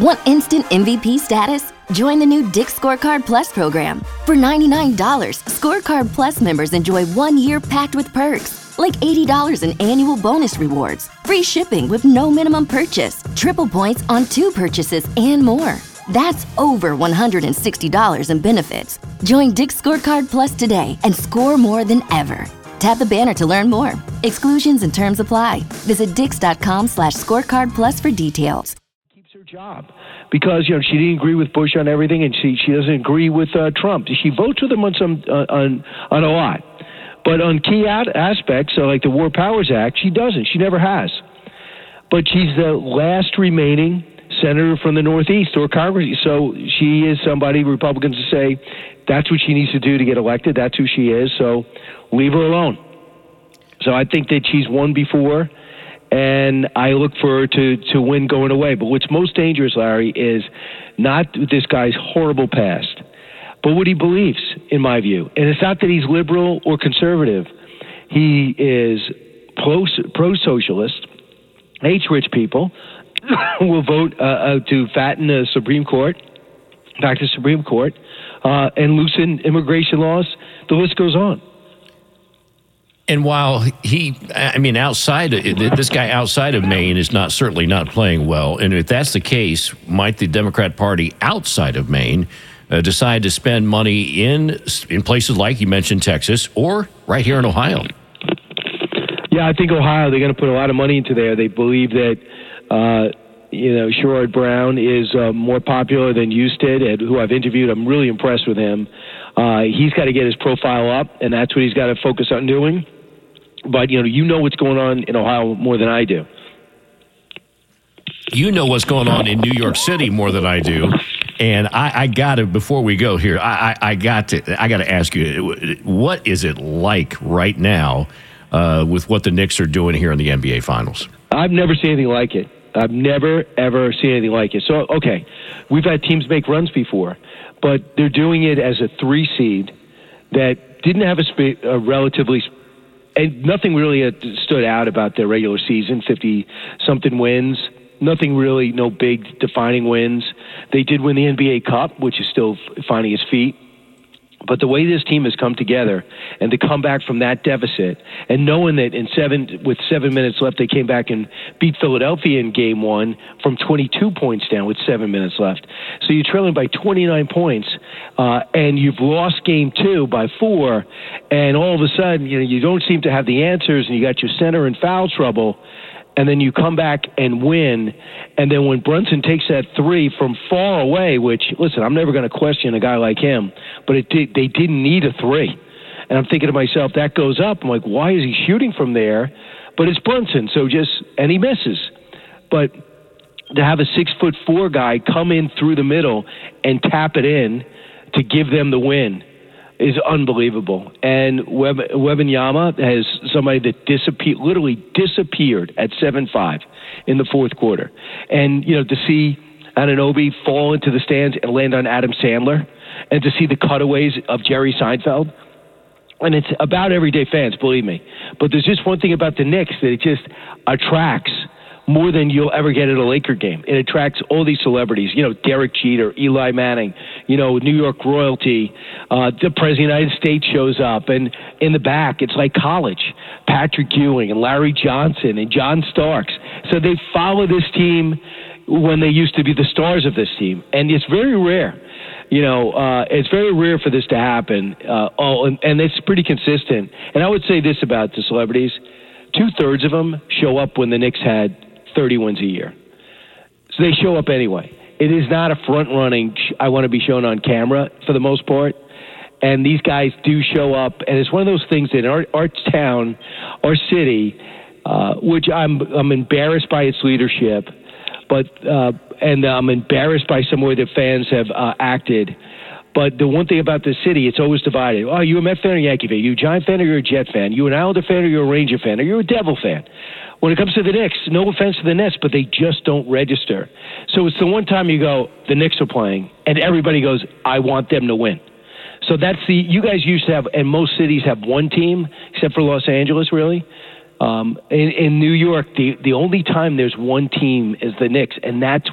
Want instant MVP status? Join the new Dick's Scorecard Plus program. For $99, Scorecard Plus members enjoy 1 year packed with perks, like $80 in annual bonus rewards, free shipping with no minimum purchase, triple points on 2 purchases, and more. That's over $160 in benefits. Join Dick's Scorecard Plus today and score more than ever. Tap the banner to learn more. Exclusions and terms apply. Visit dix.com/scorecard plus for details. Keeps her job because she didn't agree with Bush on everything, and she doesn't agree with Trump. She votes with him on a lot, but on key aspects, so like the War Powers Act, she doesn't. She never has. But she's the last remaining senator from the Northeast or Congress, so she is somebody Republicans say that's what she needs to do to get elected. That's who she is. So leave her alone. So I think that she's won before, and I look for her to win going away. But what's most dangerous, Larry, is not this guy's horrible past, but what he believes, in my view. And it's not that he's liberal or conservative. He is pro-socialist, hates rich people, will vote to fatten the Supreme Court, back to the Supreme Court, and loosen immigration laws. The list goes on. And while this guy outside of Maine is certainly not playing well, and if that's the case, might the Democrat Party outside of Maine decide to spend money in places like you mentioned Texas or right here in Ohio? Yeah, I think Ohio, they're going to put a lot of money into there. They believe that Sherrod Brown is more popular than Husted, who I've interviewed. I'm really impressed with him. He's got to get his profile up, and that's what he's got to focus on doing. But, you know what's going on in Ohio more than I do. You know what's going on in New York City more than I do. And I got to, before we go here, I got to ask you, what is it like right now with what the Knicks are doing here in the NBA Finals? I've never seen anything like it. I've never, ever seen anything like it. So, okay, we've had teams make runs before, but they're doing it as a 3 seed that didn't have a relatively, and nothing really stood out about their regular season, 50-something wins, nothing really, no big defining wins. They did win the NBA Cup, which is still finding its feet. But the way this team has come together and to come back from that deficit and knowing that with 7 minutes left, they came back and beat Philadelphia in game 1 from 22 points down with 7 minutes left. So you're trailing by 29 points and you've lost game 2 by 4. And all of a sudden, you don't seem to have the answers and you got your center in foul trouble. And then you come back and win. And then when Brunson takes that 3 from far away, which, listen, I'm never going to question a guy like him, but they didn't need a 3. And I'm thinking to myself, that goes up. I'm like, why is he shooting from there? But it's Brunson, and he misses. But to have a 6'4" guy come in through the middle and tap it in to give them the win is unbelievable. And Wembanyama has somebody that literally disappeared at 7-5 in the fourth quarter. And, to see Anunoby fall into the stands and land on Adam Sandler, and to see the cutaways of Jerry Seinfeld. And it's about everyday fans, believe me. But there's just one thing about the Knicks that it just attracts more than you'll ever get at a Laker game. It attracts all these celebrities, Derek Jeter, Eli Manning, New York royalty. The President of the United States shows up, and in the back, it's like college. Patrick Ewing and Larry Johnson and John Starks. So they follow this team when they used to be the stars of this team. And it's very rare. It's very rare for this to happen. And it's pretty consistent. And I would say this about the celebrities. 2/3 of them show up when the Knicks had 30 wins a year. So they show up anyway. It is not a front-running, I want to be shown on camera for the most part. And these guys do show up. And it's one of those things that in our town, our city, which I'm embarrassed by its leadership, and I'm embarrassed by some way the fans have acted. But the one thing about the city, it's always divided. Oh, you a Met fan or Yankee fan? You a Giant fan or you're a Jet fan? You an Islander fan or you're a Ranger fan? Or you're a Devil fan? When it comes to the Knicks, no offense to the Nets, but they just don't register. So it's the one time you go, the Knicks are playing, and everybody goes, I want them to win. So you guys used to have, and most cities have one team, except for Los Angeles, really. In New York, the only time there's one team is the Knicks, and that's